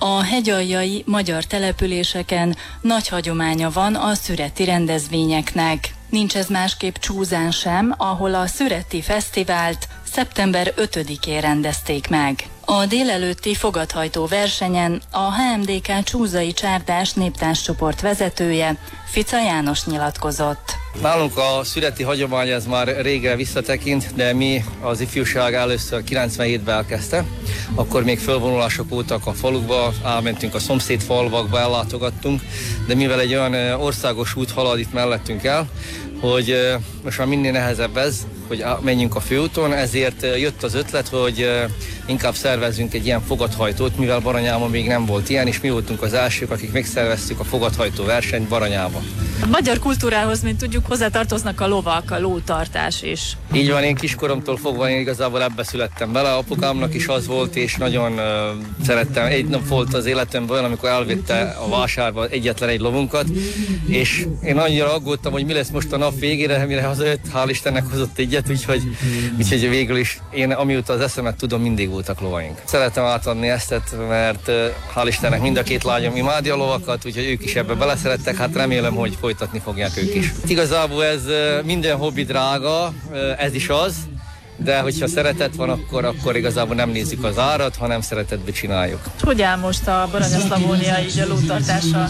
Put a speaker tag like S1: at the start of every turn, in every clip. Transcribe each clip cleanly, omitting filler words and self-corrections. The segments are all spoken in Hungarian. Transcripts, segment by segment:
S1: A hegyaljai magyar településeken nagy hagyománya van a szüreti rendezvényeknek. Nincs ez másképp Csúzán sem, ahol a Szüreti Fesztivált szeptember 5-én rendezték meg. A délelőtti fogadhajtó versenyen a HMDK Csúzai Csárdás néptánccsoport vezetője, Fica János nyilatkozott.
S2: Nálunk a szüreti hagyomány ez már régre visszatekint, de mi az ifjúság először 97-ben elkezdte. Akkor még fölvonulások voltak a falukba, elmentünk a szomszéd falvakba, ellátogattunk, de mivel egy olyan országos út halad itt mellettünk el, hogy most már minél nehezebb ez, hogy menjünk a főúton, ezért jött az ötlet, hogy inkább szervezzünk egy ilyen fogadhajtót, mivel Baranyában még nem volt ilyen, és mi voltunk az elsők, akik megszerveztük a fogadhajtó versenyt Baranyában.
S3: A magyar kultúrához, mint tudjuk, hozzátartoznak a lovak, a lótartás is.
S2: Így van, én kiskoromtól fogva én igazából ebbe születtem bele, apukámnak is az volt, és nagyon szerettem. Egy nap volt az életemben, amikor elvitte a vásárba egyetlen egy lovunkat, és én annyira aggódtam, hogy mi lesz most a nap végére, mire hazajött, hál' Istennek hozott egyet, úgyhogy végül is én amióta az eszemet tudom, mindig voltak lovaink. Szeretem átadni ezt, mert hál' Istennek mind a két lányom imádja a lovakat, úgyhogy ők is ebbe beleszerettek, hát remélem, hogy folytatni fogják ők is. Igazából ez minden hobbi drága, ez is az, de hogyha szeretet van, akkor igazából nem nézzük az árat, hanem szeretetbe csináljuk.
S3: Hogy áll most a Baranya-Szlavónia így a lótartással?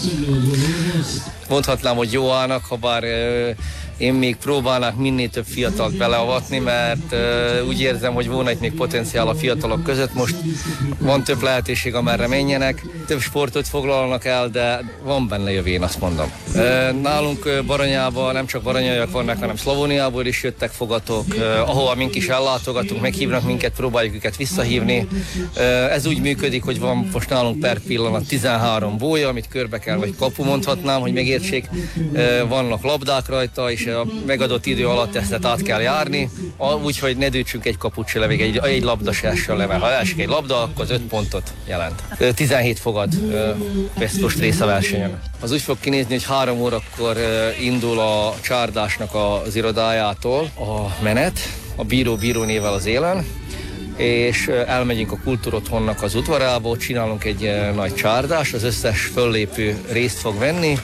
S2: Mondhatnám, hogy jó állnak, ha bár én még próbálnák minél több fiatalt beleavatni, mert úgy érzem, hogy volna itt még potenciál a fiatalok között. Most van több lehetőség, amerre menjenek, több sportot foglalnak el, de van benne jövő, én azt mondom. Nálunk Baranyában nem csak baranyaiak vannak, hanem Szlavóniából is jöttek fogatok, ahova mink is ellátogatunk, meghívnak minket, próbáljuk őket visszahívni. Ez úgy működik, hogy van most nálunk per pillanat 13 bója, amit körbe kell, vagy kapu mondhatnám, hogy megértsék. Vannak labdák rajta, és a megadott idő alatt ezt át kell járni, úgyhogy ne dőtsünk egy kaput se le, egy labda se essen le, mert ha esik egy labda, akkor az 5 pontot jelent. 17 fogad vesz most részt a versenyen. Az úgy fog kinézni, hogy 3 órakor indul a csárdásnak az irodájától a menet, a bíró-bírónével az élen, és elmegyünk a kultúrotthonnak az udvarába, csinálunk egy nagy csárdást, az összes föllépő részt fog venni,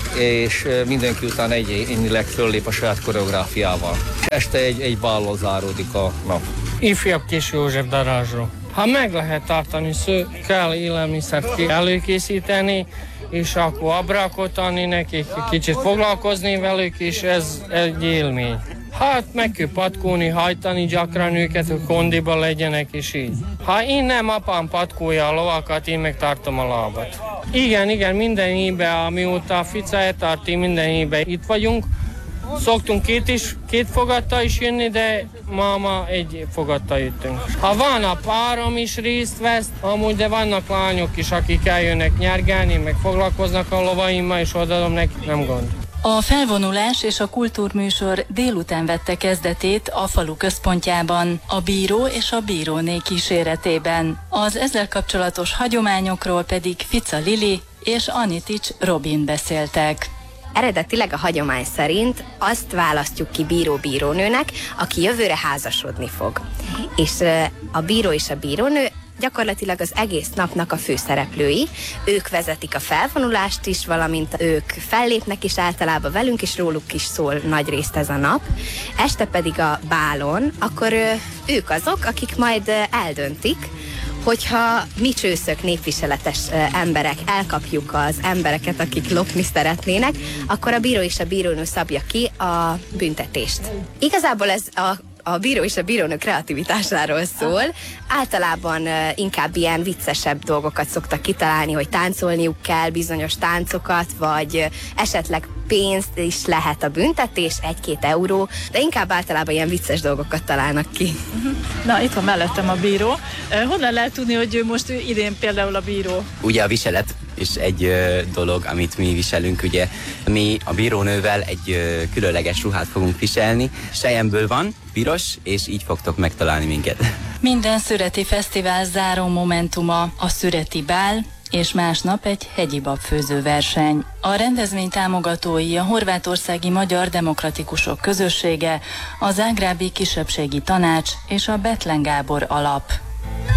S2: és mindenki után egyénileg föllép a saját koreográfiával. És este egy bállal záródik a nap.
S4: Ifjabb Kis József darázsról. Ha meg lehet tartani, kell élelmiszert előkészíteni, és akkor abrakot adni nekik, kicsit foglalkozni velük, és ez egy élmény. Hát meg kell patkóni, hajtani gyakran őket, hogy kondiba legyenek, és így. Ha én nem, apám patkója a lovakat, én meg tartom a lábat. Igen, minden évben, amióta a Fica eltarti, minden évben itt vagyunk. Szoktunk két fogattal is jönni, de ma egy fogattal jöttünk. Ha van a párom is részt vesz, amúgy, de vannak lányok is, akik eljönnek nyergelni, meg foglalkoznak a lovaimmal, és odaadom nekik, nem gond.
S1: A felvonulás és a kultúrműsor délután vette kezdetét a falu központjában, a bíró és a bíróné kíséretében. Az ezzel kapcsolatos hagyományokról pedig Fica Lili és Anitics Robin beszéltek.
S5: Eredetileg a hagyomány szerint azt választjuk ki bíró-bírónőnek, aki jövőre házasodni fog. És a bíró és a bírónő gyakorlatilag az egész napnak a főszereplői. Ők vezetik a felvonulást is, valamint ők fellépnek is általában velünk, és róluk is szól nagyrészt ez a nap. Este pedig a bálon, akkor ők azok, akik majd eldöntik, hogyha mi csőszök, népviseletes emberek elkapjuk az embereket, akik lopni szeretnének, akkor a bíró és a bírónő szabja ki a büntetést. Igazából ez a bíró és a bírónő kreativitásáról szól. Általában inkább ilyen viccesebb dolgokat szoktak kitalálni, hogy táncolniuk kell bizonyos táncokat, vagy esetleg pénzt is lehet a büntetés, 1-2 euró, de inkább általában ilyen vicces dolgokat találnak ki.
S3: Na, itt van mellettem a bíró. Honnan lehet tudni, hogy ő most idén például a bíró?
S6: Ugye a viselet is egy dolog, amit mi viselünk, ugye mi a bírónővel egy különleges ruhát fogunk viselni, selyemből van, piros, és így fogtok megtalálni minket.
S1: Minden szüreti fesztivál záró momentuma a szüreti bál, és másnap egy hegyi babfőző verseny. A rendezvény támogatói a Horvátországi Magyar Demokratikusok Közössége, a Zágrábi Kisebbségi Tanács és a Bethlen Gábor Alap.